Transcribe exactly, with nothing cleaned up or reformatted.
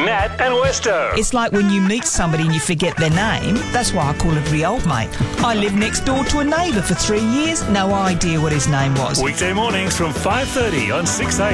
Nat and Westo. It's like when you meet somebody and you forget their name. That's why I call every old mate. I lived next door to a neighbour for three years. No idea what his name was. Weekday mornings from five thirty on six A M.